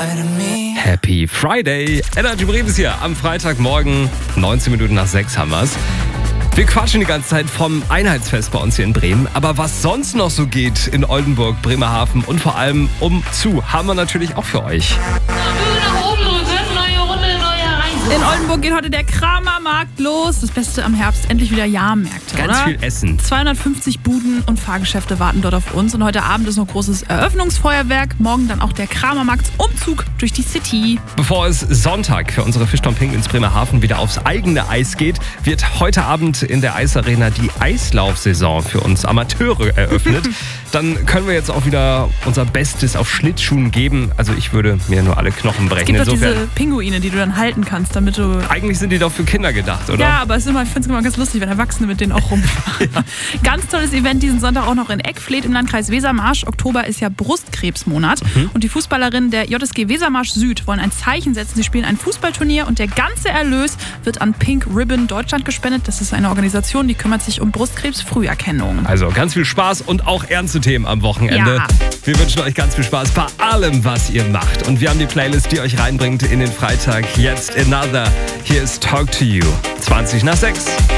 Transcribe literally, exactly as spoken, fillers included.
Happy Friday. Energy Bremen ist hier am Freitagmorgen. neunzehn Minuten nach sechs haben wir's. Wir quatschen die ganze Zeit vom Einheitsfest bei uns hier in Bremen. Aber was sonst noch so geht in Oldenburg, Bremerhaven und vor allem umzu, haben wir natürlich auch für euch. In Oldenburg geht heute der Kramermarkt los. Das Beste am Herbst, endlich wieder Jahrmärkte, Ganz oder? viel Essen. zweihundertfünfzig Buden und Fahrgeschäfte warten dort auf uns. Und heute Abend ist noch großes Eröffnungsfeuerwerk. Morgen dann auch der Kramermarktsumzug durch die City. Bevor es Sonntag für unsere Fischtown Penguins Bremerhaven wieder aufs eigene Eis geht, wird heute Abend in der Eisarena die Eislaufsaison für uns Amateure eröffnet. Dann können wir jetzt auch wieder unser Bestes auf Schlittschuhen geben. Also ich würde mir nur alle Knochen brechen. Es gibt doch Insofern, diese Pinguine, die du dann halten kannst, damit du... eigentlich sind die doch für Kinder gedacht, oder? Ja, aber es ist immer, ich finde es immer ganz lustig, wenn Erwachsene mit denen auch rumfahren. Ja. Ganz tolles Event diesen Sonntag auch noch in Eckfleet im Landkreis Wesermarsch. Oktober ist ja Brustkrebsmonat. Mhm. Und die Fußballerinnen der J S G Wesermarsch Süd wollen ein Zeichen setzen. Sie spielen ein Fußballturnier und der ganze Erlös wird an Pink Ribbon Deutschland gespendet. Das ist eine Organisation, die kümmert sich um Brustkrebsfrüherkennung. Also ganz viel Spaß und auch ernste Themen am Wochenende. Ja. Wir wünschen euch ganz viel Spaß bei allem, was ihr macht. Und wir haben die Playlist, die euch reinbringt in den Freitag. Jetzt Another. Hier ist Talk to You. zwanzig nach sechs.